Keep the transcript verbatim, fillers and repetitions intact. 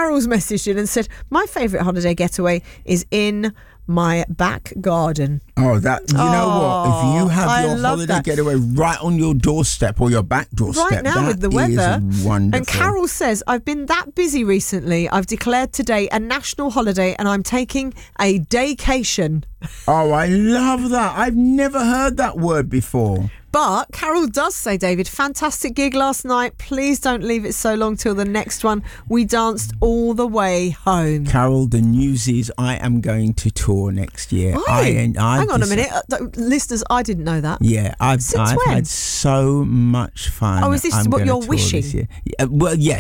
Carol's messaged in and said, my favourite holiday getaway is in my back garden. Oh, that you know Oh, what? If you have I your love holiday that. getaway right on your doorstep or your back doorstep, Right now that with the is weather. wonderful. And Carol says, I've been that busy recently. I've declared today a national holiday and I'm taking a daycation. Oh, I love that. I've never heard that word before. But Carol does say, David, fantastic gig last night. Please don't leave it so long till the next one. We danced all the way home. Carol, the news is I am going to tour next year. Are I, you? I Hang on a just- minute. Uh, listeners, I didn't know that. Yeah, I've, Since I've when? had so much fun. Oh, is this I'm what gonna you're tour wishing? this year. Yeah, well, yes.